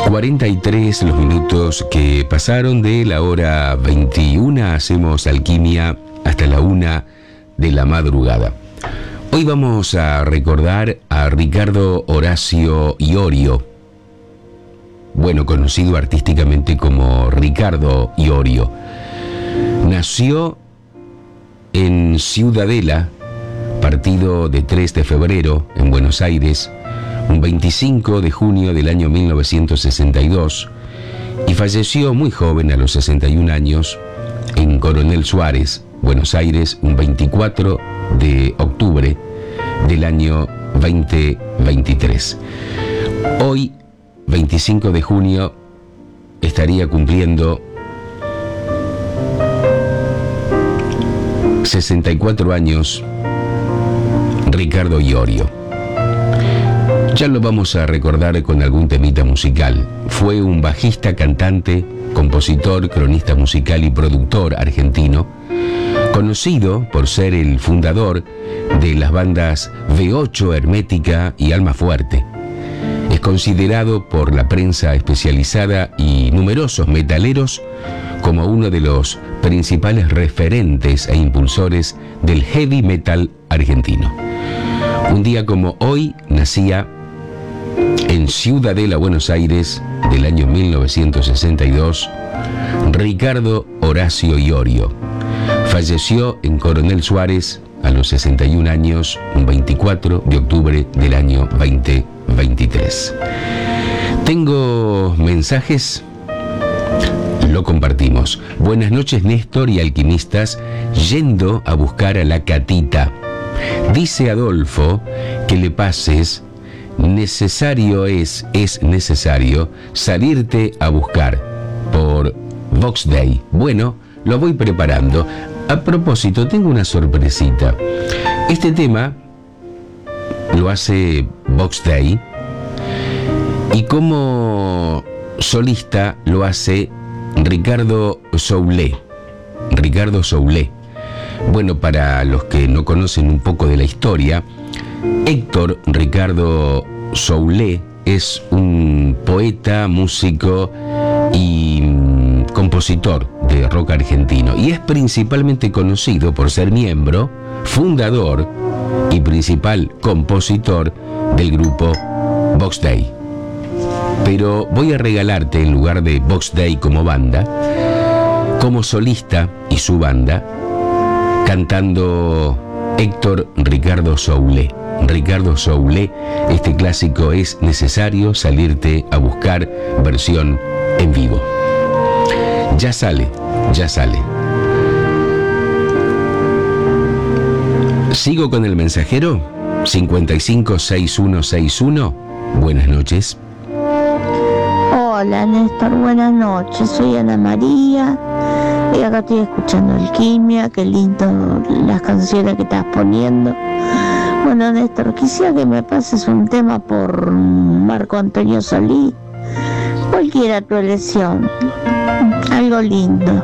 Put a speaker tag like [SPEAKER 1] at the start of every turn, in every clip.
[SPEAKER 1] 43 los minutos que pasaron de la hora 21. Hacemos alquimia hasta la 1 de la madrugada. Hoy vamos a recordar a Ricardo Horacio Iorio, bueno, conocido artísticamente como Ricardo Iorio. Nació en Ciudadela, partido de 3 de febrero, en Buenos Aires, un 25 de junio del año 1962, y falleció muy joven, a los 61 años, en Coronel Suárez, Buenos Aires, un 24 de octubre del año 2023. Hoy, 25 de junio, estaría cumpliendo 64 años Ricardo Iorio. Ya lo vamos a recordar con algún temita musical. Fue un bajista, cantante, compositor, cronista musical y productor argentino, conocido por ser el fundador de las bandas V8, Hermética y Almafuerte. Es considerado por la prensa especializada y numerosos metaleros como uno de los principales referentes e impulsores del heavy metal argentino. Un día como hoy nacía en Ciudadela, Buenos Aires, del año 1962, Ricardo Horacio Iorio. Falleció en Coronel Suárez a los 61 años, un 24 de octubre del año 2023. Tengo mensajes, lo compartimos. Buenas noches, Néstor y alquimistas, yendo a buscar a la Catita. Dice Adolfo que le pases, es necesario salirte a buscar por Vox Day. Bueno, lo voy preparando. A propósito, tengo una sorpresita. Este tema lo hace Vox Day y como solista lo hace Ricardo Soule. Ricardo Soule. Bueno, para los que no conocen un poco de la historia, Héctor Ricardo Soule es un poeta, músico y compositor de rock argentino, y es principalmente conocido por ser miembro, fundador y principal compositor del grupo Vox Day. Pero voy a regalarte, en lugar de Vox Day como banda, como solista y su banda, cantando Héctor Ricardo Soule. Ricardo Soule, este clásico Es necesario salirte a buscar, versión en vivo. Ya sale, ya sale. Sigo con el mensajero 556161. Buenas noches.
[SPEAKER 2] Hola, Néstor, buenas noches. Soy Ana María y acá estoy escuchando Alquimia. Qué lindo las canciones que estás poniendo. Bueno, Néstor, quisiera que me pases un tema por Marco Antonio Solís. Cualquiera tu elección. Algo lindo.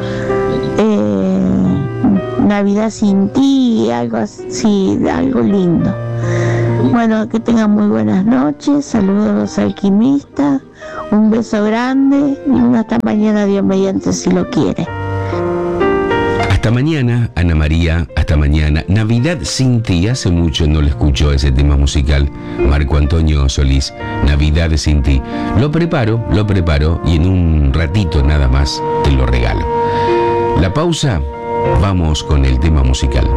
[SPEAKER 2] Navidad sin ti, algo así, algo lindo. Bueno, que tengan muy buenas noches. Saludos a los alquimistas. Un beso grande y hasta mañana, Dios mediante, si lo quiere.
[SPEAKER 1] Hasta mañana, Ana María, hasta mañana. Navidad sin ti, hace mucho no le escucho ese tema musical. Marco Antonio Solís, Navidad sin ti. Lo preparo y en un ratito nada más te lo regalo. La pausa, vamos con el tema musical.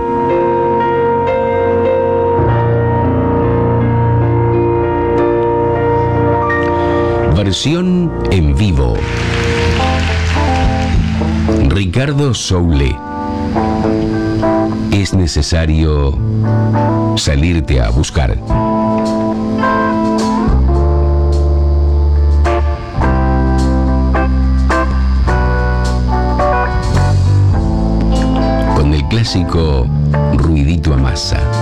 [SPEAKER 1] Versión en vivo. Ricardo Soule. Es necesario salirte a buscar. Con el clásico Ruidito a Masa.